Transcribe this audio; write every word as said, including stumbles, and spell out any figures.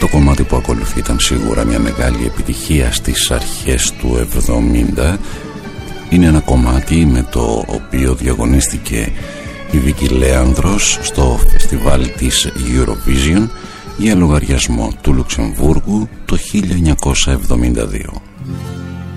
Το κομμάτι που ακολουθεί ήταν σίγουρα μια μεγάλη επιτυχία στις αρχές του εβδομήντα. Είναι ένα κομμάτι με το οποίο διαγωνίστηκε η Βίκη Λέανδρος στο φεστιβάλ της Eurovision για λογαριασμό του Λουξεμβούργου το χίλια εννιακόσια εβδομήντα δύο.